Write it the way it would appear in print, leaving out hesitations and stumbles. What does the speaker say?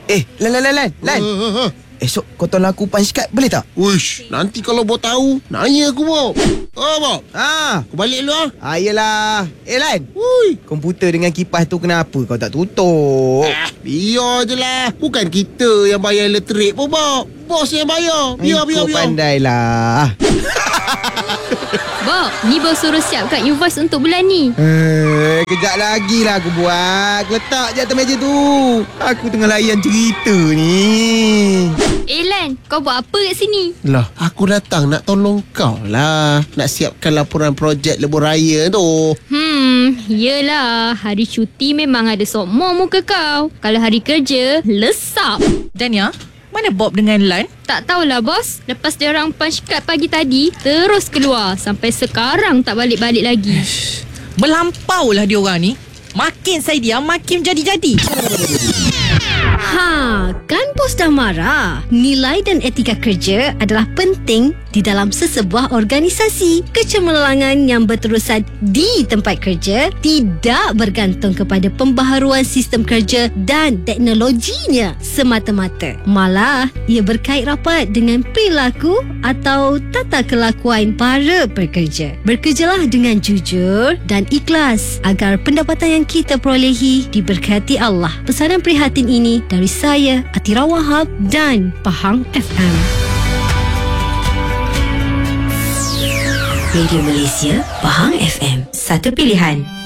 Lan. Esok kau tolong aku punch card boleh tak? Uish, nanti kalau Bob tahu, nanya aku Bob. Bob, aku balik dulu Yelah. Lan. Ui. Komputer dengan kipas tu kenapa kau tak tutup? Biar je lah. Bukan kita yang bayar elektrik pun Bob. Bos yang bayar. Biar. Kau pandailah. Bob, ni baru suruh siapkan invoice untuk bulan ni. Kejap lagi lah aku buat. Aku letak je atas meja tu. Aku tengah layan cerita ni. Lan, kau buat apa kat sini? Lah, aku datang nak tolong kau lah. Nak siapkan laporan projek lebuh raya tu. Yelah. Hari cuti memang ada sokmo muka kau. Kalau hari kerja, lesap. Dania, mana Bob dengan Lan? Tak tahulah bos. Lepas dia orang punch card pagi tadi, terus keluar. Sampai sekarang tak balik-balik lagi. Melampaulah dia orang ni. Makin saya diam, makin jadi-jadi. Kan bos dah marah. Nilai dan etika kerja adalah penting di dalam sesebuah organisasi. Kecemerlangan yang berterusan di tempat kerja tidak bergantung kepada pembaharuan sistem kerja dan teknologinya semata-mata. Malah, ia berkait rapat dengan perilaku atau tata kelakuan para pekerja. Bekerjalah dengan jujur dan ikhlas agar pendapatan yang kita perolehi diberkati Allah. Pesanan prihatin ini dari saya, Atira Wahab dan Pahang FM. Radio Malaysia, Pahang FM. Satu pilihan.